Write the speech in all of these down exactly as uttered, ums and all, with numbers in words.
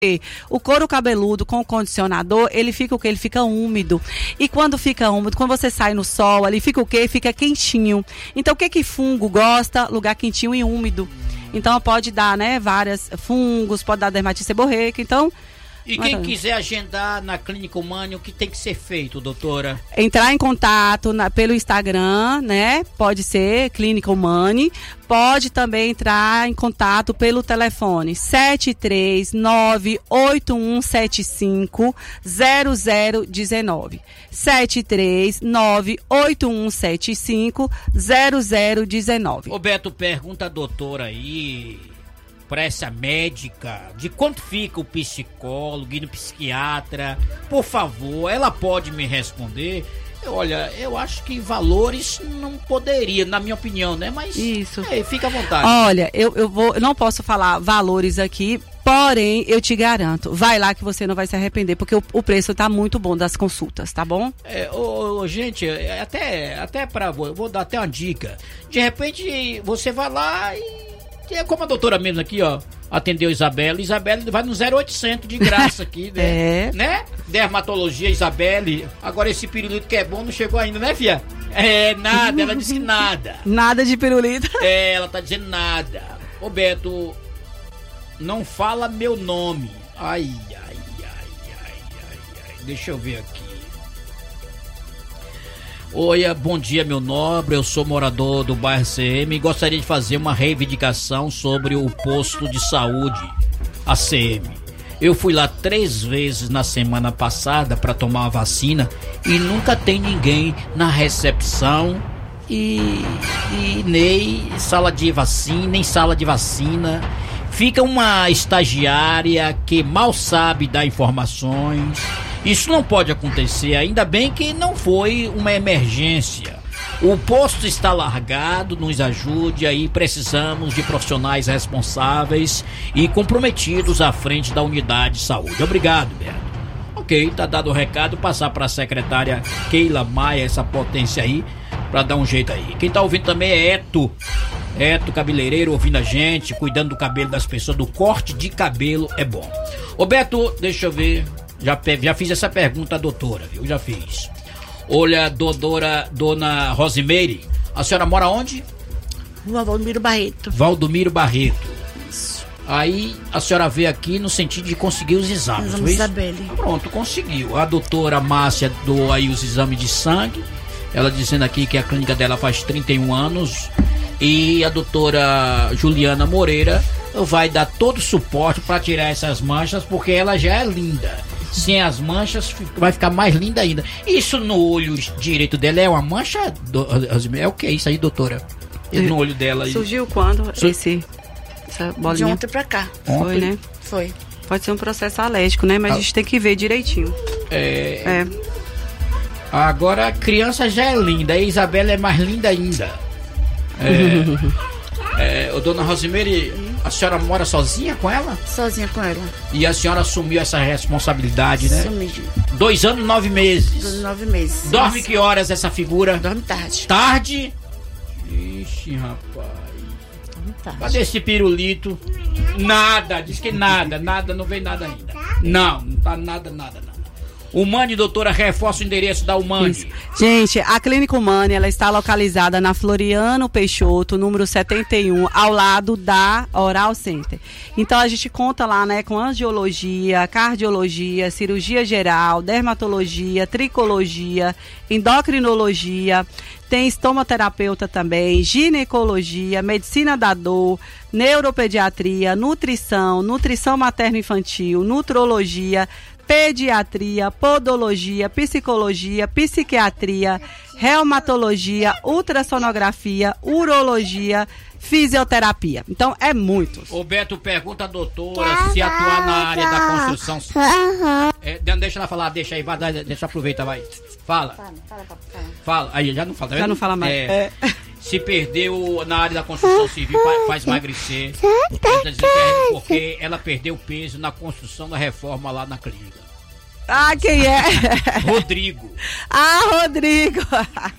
O couro cabeludo com o condicionador, ele fica o quê? Ele fica úmido. E quando fica úmido, quando você sai no sol, ele fica o quê? Fica quentinho. Então, o que que fungo gosta? Lugar quentinho e úmido. Então, pode dar, né, várias fungos, pode dar dermatite seborreica. Então, e quem quiser agendar na Clínica Humane, o que tem que ser feito, doutora? Entrar em contato na, pelo Instagram, né? Pode ser Clínica Humane. Pode também entrar em contato pelo telefone sete três nove oito um sete cinco zero zero um nove. sete três nove oito um sete cinco zero zero um nove. Ô Beto, pergunta a doutora aí, para essa médica, de quanto fica o psicólogo e o psiquiatra? Por favor, ela pode me responder? Olha, eu acho que valores não poderia, na minha opinião, né? Mas isso. É, fica à vontade. Olha, eu, eu, vou, eu não posso falar valores aqui, porém, eu te garanto, vai lá que você não vai se arrepender, porque o, o preço tá muito bom das consultas, tá bom? É, ô, ô, gente, até, até para vou, vou dar até uma dica. De repente, você vai lá e é como a doutora mesmo aqui, ó, atendeu a Isabela. Isabela vai no zero oitocentos de graça aqui, né? É. Né? Dermatologia, Isabelle. Agora esse pirulito que é bom não chegou ainda, né, fia? É, nada, ela disse que nada. Nada de pirulito. É, ela tá dizendo nada. Ô, Beto, não fala meu nome. Ai, ai, ai, ai, ai, ai. Deixa eu ver aqui. Oi, bom dia, meu nobre, eu sou morador do bairro C M e gostaria de fazer uma reivindicação sobre o posto de saúde, a C M. Eu fui lá três vezes na semana passada para tomar a vacina e nunca tem ninguém na recepção e, e nem sala de vacina, nem sala de vacina. Fica uma estagiária que mal sabe dar informações. Isso não pode acontecer, ainda bem que não foi uma emergência. O posto está largado, nos ajude aí, precisamos de profissionais responsáveis e comprometidos à frente da unidade de saúde. Obrigado, Beto. Ok, tá dado o recado, passar para a secretária Keila Maia, essa potência aí, para dar um jeito aí. Quem tá ouvindo também é Eto, Eto cabeleireiro, ouvindo a gente, cuidando do cabelo das pessoas, do corte de cabelo é bom. Ô Beto, deixa eu ver... Já, já fiz essa pergunta à doutora, viu? Já fiz. Olha, doutora, dona Rosimeire, a senhora mora onde? Rua Valdomiro Barreto. Valdomiro Barreto. Isso. Aí a senhora veio aqui no sentido de conseguir os exames, Exame Isabelle. Pronto, conseguiu. A doutora Márcia doou aí os exames de sangue. Ela dizendo aqui que a clínica dela faz trinta e um anos. E a doutora Juliana Moreira vai dar todo o suporte para tirar essas manchas, porque ela já é linda. Sem as manchas vai ficar mais linda ainda. Isso no olho direito dela é uma mancha? Do, é o que é isso aí, doutora? No olho dela aí. Surgiu quando Sur... esse, essa bolinha? De ontem pra cá. Foi, né? Foi. Pode ser um processo alérgico, né? Mas ah. a gente tem que ver direitinho. É... é. Agora a criança já é linda, a Isabela é mais linda ainda. É... é, ô, dona Rosimeire, a senhora mora sozinha com ela? Sozinha com ela. E a senhora assumiu essa responsabilidade, né? Assumi. Dois anos, nove meses. Dois anos, nove meses. Dorme Nossa. Que horas essa figura? Dorme tarde. Tarde? Ixi, rapaz. Dorme tarde. Cadê esse pirulito? Nada, diz que nada, nada, não vem nada ainda. Não, não tá nada, nada, nada. Humane, doutora, reforça o endereço da Humane. Isso. Gente, a Clínica Humane, ela está localizada na Floriano Peixoto, número setenta e um, ao lado da Oral Center. Então a gente conta lá, né, com angiologia, cardiologia, cirurgia geral, dermatologia, tricologia, endocrinologia, tem estomoterapeuta também, ginecologia, medicina da dor, neuropediatria, nutrição, nutrição materno-infantil, nutrologia, pediatria, podologia, psicologia, psiquiatria, reumatologia, ultrassonografia, urologia, fisioterapia. Então é muito. O Beto pergunta à doutora se atuar na área da construção. É, deixa ela falar, deixa aí, vai, deixa aproveita, vai. Fala. Fala, fala, fala. Fala. Aí já não fala. Já não fala mais. É, é. Se perdeu na área da construção civil, faz emagrecer. Porque ela perdeu peso na construção da reforma lá na clínica. Ah, quem é? Rodrigo. Ah, Rodrigo. Tá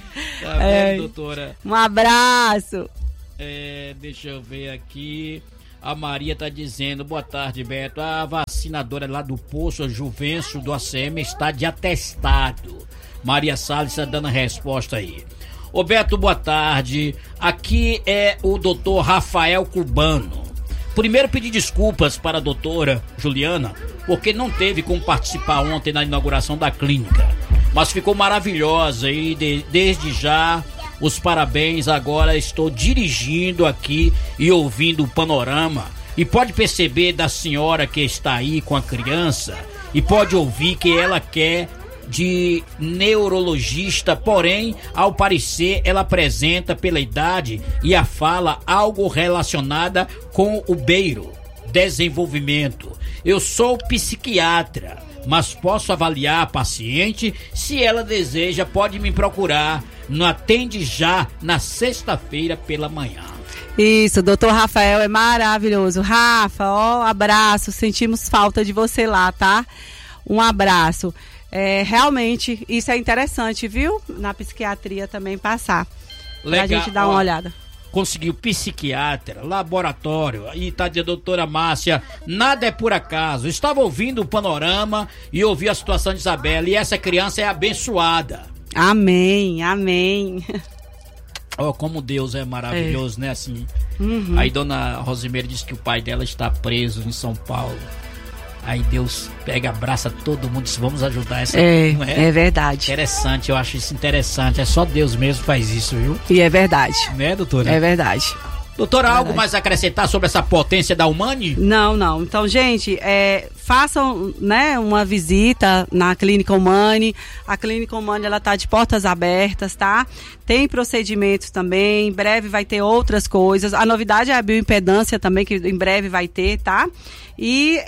vendo, é, doutora? Um abraço. É, deixa eu ver aqui. A Maria tá dizendo, boa tarde, Beto. A vacinadora lá do posto, a Juvencio do A C M, está de atestado. Maria Salles está dando a resposta aí. Ô Beto, boa tarde. Aqui é o doutor Rafael Cubano. Primeiro pedir desculpas para a doutora Juliana, porque não teve como participar ontem na inauguração da clínica. Mas ficou maravilhosa e de, desde já os parabéns. Agora estou dirigindo aqui e ouvindo o panorama. E pode perceber da senhora que está aí com a criança e pode ouvir que ela quer de neurologista, porém, ao parecer, ela apresenta pela idade e a fala algo relacionada com o beiro, desenvolvimento. Eu sou psiquiatra, mas posso avaliar a paciente. Se ela deseja, pode me procurar. No Atende Já na sexta-feira pela manhã. Isso, doutor Rafael é maravilhoso. Rafa, ó, abraço, sentimos falta de você lá, tá? Um abraço. É, realmente, isso é interessante, viu? Na psiquiatria também passar. Legal. Pra gente dar uma ó, olhada. Conseguiu psiquiatra, laboratório, e tá de doutora Márcia, nada é por acaso. Estava ouvindo o panorama e ouvi a situação de Isabela, e essa criança é abençoada. Amém, amém. Ó, oh, como Deus é maravilhoso, é. né? Assim. Uhum. Aí dona Rosimeire disse que o pai dela está preso em São Paulo. Aí Deus pega, abraça todo mundo e diz, vamos ajudar essa. É, não é? é verdade. Interessante, eu acho isso interessante. É só Deus mesmo que faz isso, viu? E é verdade. Né, doutora? É verdade. Doutora, é algo verdade. mais a acrescentar sobre essa potência da Humane? Não, não. Então, gente, é, façam, né, uma visita na Clínica Humane. A Clínica Humane, ela tá de portas abertas, tá? Tem procedimentos também, em breve vai ter outras coisas. A novidade é a bioimpedância também, que em breve vai ter, tá? E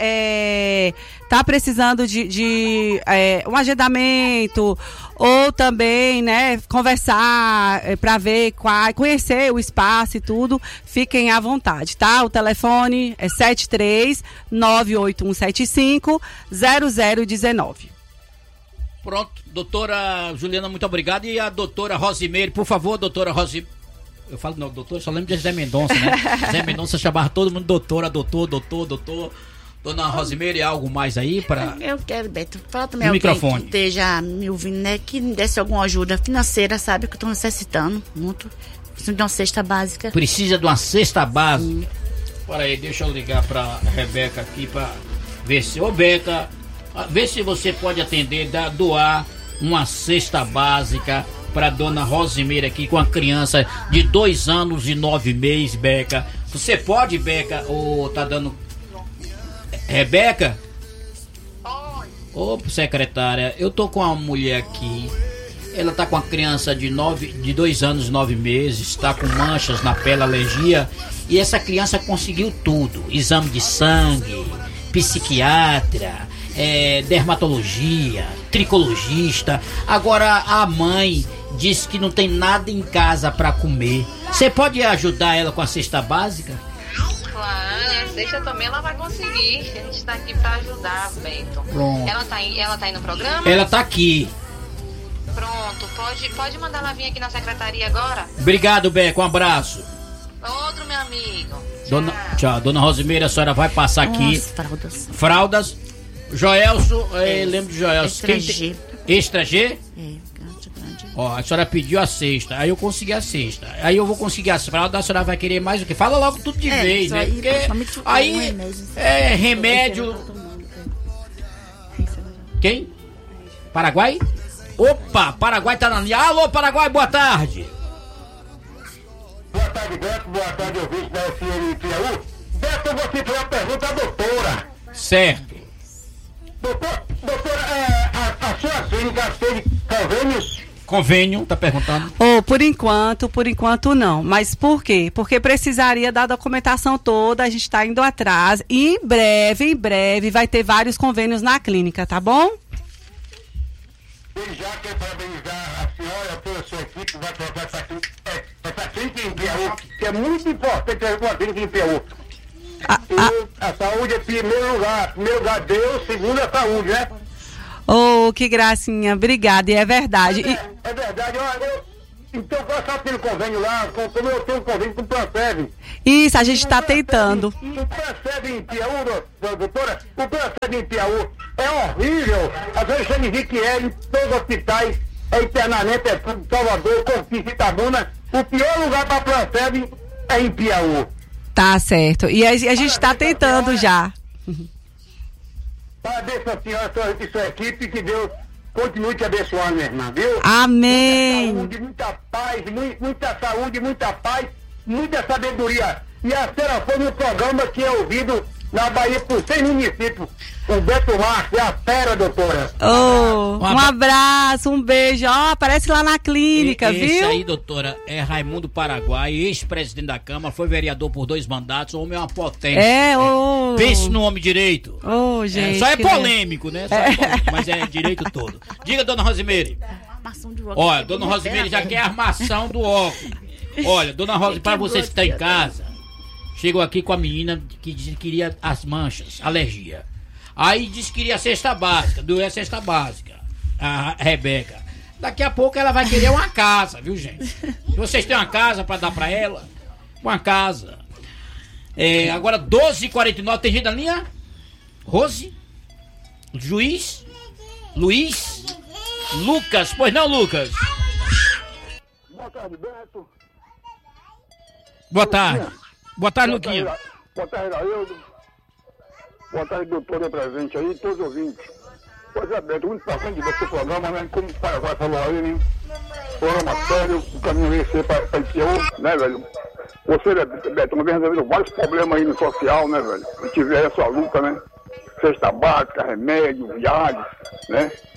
é, tá precisando de, de é, um agendamento ou também, né, conversar é, para ver, qual, conhecer o espaço e tudo, fiquem à vontade, tá? O telefone é sete três nove oito um sete cinco zero zero um nove. Pronto, doutora Juliana, muito obrigado. E a doutora Rosimeire, por favor, doutora Rosimeire. Eu falo, não, doutor, só lembro de Zé Mendonça, né? Zé Mendonça chamava todo mundo doutora, doutor, doutor, doutor. Dona Rosimeire, algo mais aí para... Eu quero, Beto, fala também no alguém microfone. que esteja me ouvindo, né? Que me desse alguma ajuda financeira, sabe? Que eu tô necessitando muito. Preciso de uma cesta básica. Precisa de uma cesta básica? Para aí, deixa eu ligar pra Rebeca aqui pra ver se... Ô, Beca, vê se você pode atender, dar, doar uma cesta básica para dona Rosimeire aqui com a criança de dois anos e nove meses, Beca. Você pode, Beca, ou tá dando... Rebeca? Oi. Ô, secretária, eu tô com uma mulher aqui. Ela tá com a criança de, nove, de dois anos e nove meses, tá com manchas na pele, alergia. E essa criança conseguiu tudo. Exame de sangue, psiquiatra, é, dermatologia, tricologista. Agora a mãe diz que não tem nada em casa para comer. Você pode ajudar ela com a cesta básica? Claro, a cesta também ela vai conseguir. A gente tá aqui pra ajudar, Beto. Pronto. Ela tá aí, ela tá aí no programa? Ela tá aqui. Pronto, pode, pode mandar ela vir aqui na secretaria agora? Obrigado, Beca, um abraço. Outro, meu amigo. Dona, tchau, dona Rosimeire, a senhora vai passar aqui. Nossa, fraldas. Fraldas. Joelso, é, lembro de Joelso. Extra Quem G. tem- Extra G? É, grande, grande. Ó, a senhora pediu a cesta, aí eu consegui a cesta. Aí eu vou conseguir as fraldas, a senhora vai querer mais o quê? Fala logo tudo de É, vez, só né? aí, Porque principalmente o aí remédio. é remédio. Quem? Paraguai? Opa, Paraguai tá na linha. Alô, Paraguai, boa tarde. Boa tarde, Beto. Boa tarde, ouvinte da F M Piauí. Beto, eu vou te fazer uma pergunta à doutora. Certo. Doutor, doutora, é, a, a sua clínica teve convênios? Convênio, tá perguntando. Oh, por enquanto, por enquanto não. Mas por quê? Porque precisaria da documentação toda, a gente está indo atrás. E em breve, em breve, vai ter vários convênios na clínica, tá bom? Ele já quer parabenizar a senhora, a toda a sua equipe que vai colocar essa clínica, é, essa clínica em Piauí, que é muito importante ter uma clínica em Piauí. A, E a saúde é primeiro lugar. Primeiro lugar Deus, segundo a saúde, né? Oh, que gracinha, obrigada, e é verdade. E- É, é verdade, olha, eu, Então, qual é aquele convênio lá? Com- Como eu tenho um convênio com o Planserve. Isso, a gente está tentando. O Planserve em Piauí, do- doutora, o Planserve em Piauí é horrível. A senhora já me vi que é em todos os hospitais, é internamento, é tudo, Salvador, Conquista, Itabuna. O pior lugar para Planserve é em Piauí. Tá certo. E a, a gente está tentando já. Parabéns para a senhora sua- e sua equipe, que Deus continue te abençoando, minha irmã, viu? Amém. Muita saúde, muita paz, mui- muita saúde, muita paz, muita sabedoria. E a senhora foi no programa que é ouvido na Bahia por seis municípios. O Beto Marques, é a fera, doutora. Oh, um abraço, um beijo. Ó, aparece lá na clínica, E- viu? Esse aí, doutora, é Raimundo Paraguai, ex-presidente da Câmara, foi vereador por dois mandatos, o homem é uma potência. É, ô. Pense no homem direito. Ô, É, gente. só é que polêmico, né? Só é polêmico, mas é direito todo. Diga, dona Rosimeire. Armação de óculos. Olha, dona Rosimeire já quer a armação do óculos. Olha, dona Rosimeire, para vocês que estão em casa, chegou aqui com a menina que disse que queria as manchas, alergia. Aí disse que queria a cesta básica, doeu a cesta básica, a Rebeca. Daqui a pouco ela vai querer uma casa, viu, gente? Vocês têm uma casa para dar para ela? Uma casa. É, agora doze e quarenta e nove, tem gente na linha? Rose? Juiz? Luiz? Lucas? Pois não, Lucas? Boa tarde, Beto. Boa tarde. Boa tarde, Luquinha. Boa tarde, Boa tarde, Raildo. Boa tarde, doutora presente aí, todos os ouvintes. Pois é, Beto, muito importante desse programa, né? Como o Paraguai falou aí, né? Programa sério, o caminho ia ser para o Piauí, né, velho? Você, Beto, uma vez resolveu vários problemas aí no social, né, velho? A gente vê aí a sua luta, né? Cesta básica, remédio, viagem, né?